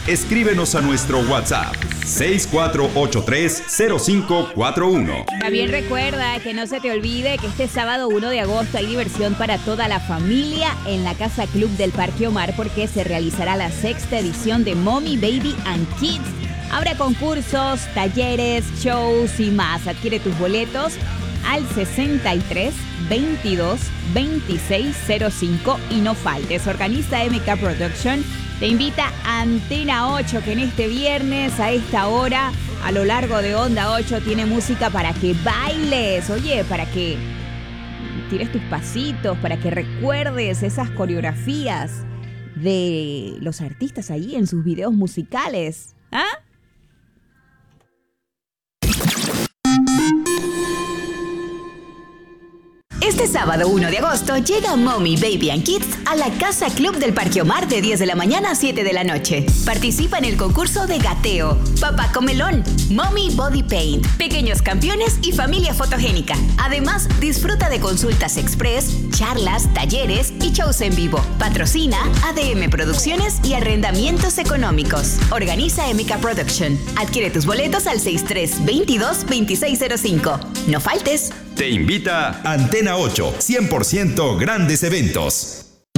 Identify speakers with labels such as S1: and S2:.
S1: Escríbenos a nuestro WhatsApp 64830541.
S2: También recuerda que no se te olvide que este sábado 1 de agosto hay diversión para toda la familia en la Casa Club del Parque Omar, porque se realizará la 6ª edición de Mommy, Baby and Kids. Habrá concursos, talleres, shows y más. Adquiere tus boletos al 63 22 26 05 y no faltes. Organiza MK Production. Te invita a Antena 8, que en este viernes a esta hora, a lo largo de Onda 8, tiene música para que bailes. Oye, para que tires tus pasitos, para que recuerdes esas coreografías de los artistas ahí en sus videos musicales. ¿Ah?
S3: Este sábado 1 de agosto llega Mommy, Baby and Kids a la Casa Club del Parque Omar de 10 de la mañana a 7 de la noche. Participa en el concurso de gateo, papá comelón, Mommy Body Paint, pequeños campeones y familia fotogénica. Además, disfruta de consultas express, charlas, talleres y shows en vivo. Patrocina ADM Producciones y Arrendamientos Económicos. Organiza MK Production. Adquiere tus boletos al 63 22 26 05. No faltes.
S1: Te invita Antena 8, 100% grandes eventos.